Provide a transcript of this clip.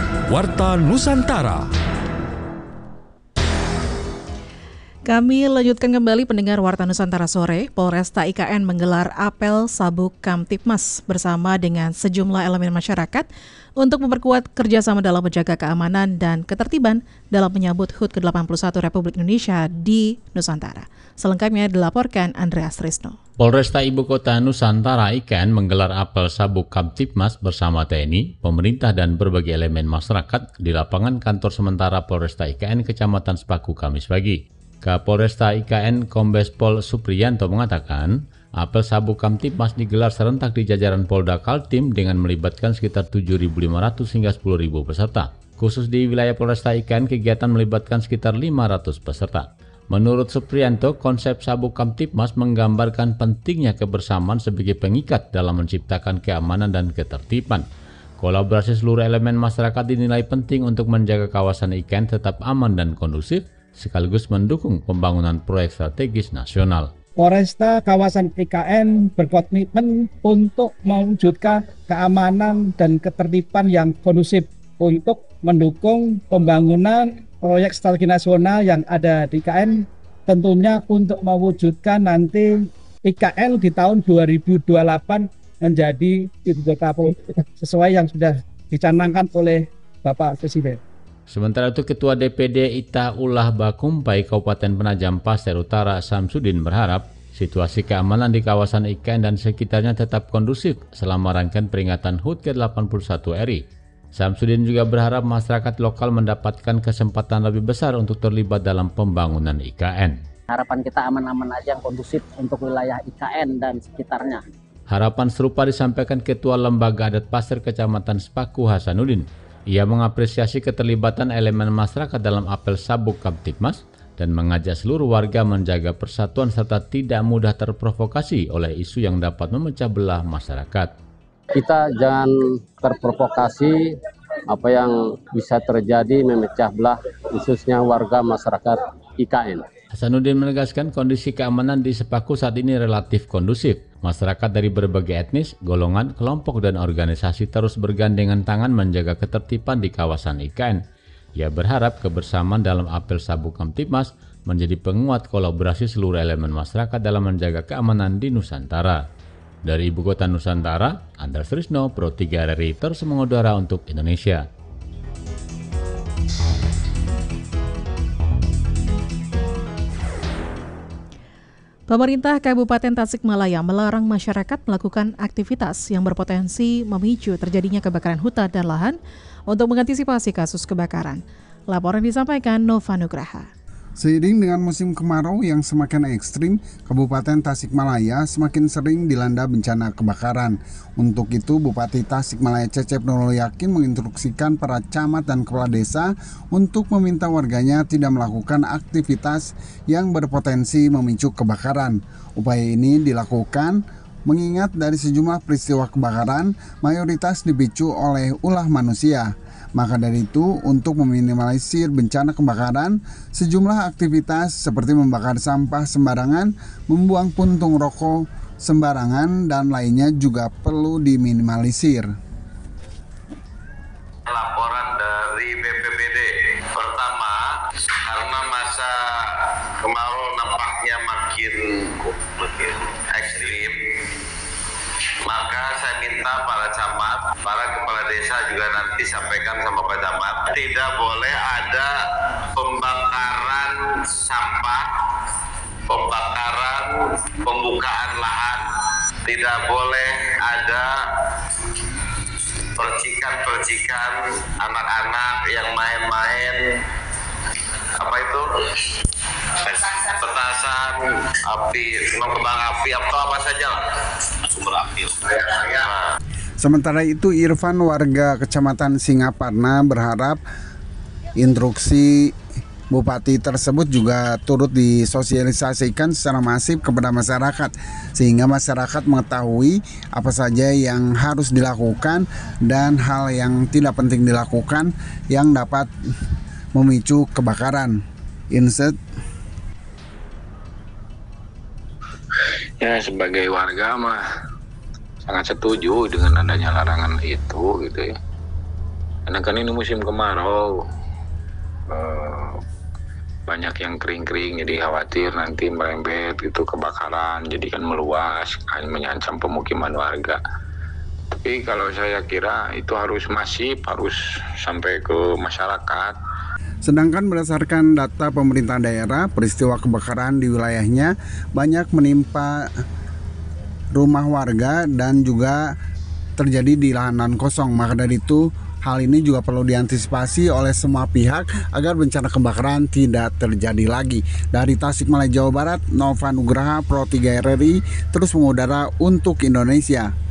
Warta Nusantara. Kami lanjutkan kembali pendengar Warta Nusantara sore. Polresta IKN menggelar apel Sabuk Kamtibmas bersama dengan sejumlah elemen masyarakat untuk memperkuat kerjasama dalam menjaga keamanan dan ketertiban dalam menyambut HUT ke-81 Republik Indonesia di Nusantara. Selengkapnya dilaporkan Andreas Trisno. Polresta Ibu Kota Nusantara IKN menggelar apel Sabuk Kamtibmas bersama TNI, pemerintah dan berbagai elemen masyarakat di lapangan kantor sementara Polresta IKN Kecamatan Sepaku Kamis pagi. Kapolresta IKN Kombes Pol Supriyanto mengatakan, apel Sabuk Kamtibmas digelar serentak di jajaran Polda Kaltim dengan melibatkan sekitar 7.500 hingga 10.000 peserta. Khusus di wilayah Polresta IKN, kegiatan melibatkan sekitar 500 peserta. Menurut Supriyanto, konsep Sabuk Kamtibmas menggambarkan pentingnya kebersamaan sebagai pengikat dalam menciptakan keamanan dan ketertiban. Kolaborasi seluruh elemen masyarakat dinilai penting untuk menjaga kawasan IKN tetap aman dan kondusif, sekaligus mendukung pembangunan proyek strategis nasional. Polresta kawasan IKN berkomitmen untuk mewujudkan keamanan dan ketertiban yang kondusif untuk mendukung pembangunan proyek strategi nasional yang ada di IKN, tentunya untuk mewujudkan nanti IKN di tahun 2028 menjadi ibu kota sesuai yang sudah dicanangkan oleh Bapak Presiden. Sementara itu, Ketua DPD Ita Ulah Bakumpai Kabupaten Penajam Pasir Utara Samsudin berharap situasi keamanan di kawasan IKN dan sekitarnya tetap kondusif selama rangkaian peringatan HUT ke-81 RI. Samsudin juga berharap masyarakat lokal mendapatkan kesempatan lebih besar untuk terlibat dalam pembangunan IKN. Harapan kita aman-aman aja yang kondusif untuk wilayah IKN dan sekitarnya. Harapan serupa disampaikan Ketua Lembaga Adat Pasir Kecamatan Sepaku Hasanuddin. Ia mengapresiasi keterlibatan elemen masyarakat dalam apel Sabuk Kamtibmas dan mengajak seluruh warga menjaga persatuan serta tidak mudah terprovokasi oleh isu yang dapat memecah belah masyarakat. Kita jangan terprovokasi apa yang bisa terjadi memecah belah khususnya warga masyarakat IKN. Hasanuddin menegaskan kondisi keamanan di Sepaku saat ini relatif kondusif. Masyarakat dari berbagai etnis, golongan, kelompok, dan organisasi terus bergandengan tangan menjaga ketertiban di kawasan IKN. Ia berharap kebersamaan dalam apel Sabuk Kamtibmas menjadi penguat kolaborasi seluruh elemen masyarakat dalam menjaga keamanan di Nusantara. Dari Ibu Kota Nusantara, Andreas Trisno, Pro 3 RRI, terus mengudara untuk Indonesia. Pemerintah Kabupaten Tasikmalaya melarang masyarakat melakukan aktivitas yang berpotensi memicu terjadinya kebakaran hutan dan lahan untuk mengantisipasi kasus kebakaran. Laporan disampaikan Nova Nugraha. Seiring dengan musim kemarau yang semakin ekstrim, Kabupaten Tasikmalaya semakin sering dilanda bencana kebakaran. Untuk itu, Bupati Tasikmalaya Cecep Nurul Yakin menginstruksikan para camat dan kepala desa untuk meminta warganya tidak melakukan aktivitas yang berpotensi memicu kebakaran. Upaya ini dilakukan mengingat dari sejumlah peristiwa kebakaran mayoritas dipicu oleh ulah manusia. Maka dari itu, untuk meminimalisir bencana kebakaran, sejumlah aktivitas seperti membakar sampah sembarangan, membuang puntung rokok sembarangan, dan lainnya juga perlu diminimalisir. Laporan dari BPBD. Pertama, karena masa kemarau nampaknya makin ekstrim, maka saya minta para camat, para kepala desa juga nanti sampaikan sama Pak Camat, tidak boleh ada pembakaran sampah, pembakaran, pembukaan lahan, tidak boleh ada percikan-percikan anak-anak yang main-main, apa itu? Petasan, api, kembang api, atau apa saja lah, sumber api. Sementara itu, Irfan warga Kecamatan Singaparna berharap instruksi Bupati tersebut juga turut disosialisasikan secara masif kepada masyarakat sehingga masyarakat mengetahui apa saja yang harus dilakukan dan hal yang tidak penting dilakukan yang dapat memicu kebakaran. Inset. Ya, sebagai warga mah sangat setuju dengan adanya larangan itu gitu ya. Karena kan ini musim kemarau, banyak yang kering-kering, jadi khawatir nanti merembet gitu kebakaran, jadi kan meluas, kan mengancam pemukiman warga. Tapi kalau saya kira itu harus masif, harus sampai ke masyarakat. Sedangkan berdasarkan data pemerintah daerah, peristiwa kebakaran di wilayahnya banyak menimpa rumah warga dan juga terjadi di lahan kosong. Maka dari itu, hal ini juga perlu diantisipasi oleh semua pihak agar bencana kebakaran tidak terjadi lagi. Dari Tasikmalaya, Jawa Barat, Nova Nugraha, Pro 3 RRI, terus mengudara untuk Indonesia.